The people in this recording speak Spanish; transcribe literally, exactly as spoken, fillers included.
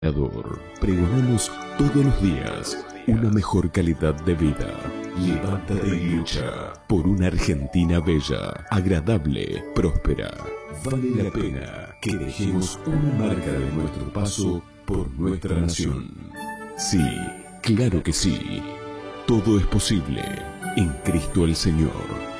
Pregonamos todos los días una mejor calidad de vida. Levántate y lucha por una Argentina bella, agradable, próspera. Vale la pena que dejemos una marca de nuestro paso por nuestra nación. Sí, claro que sí. Todo es posible en Cristo el Señor.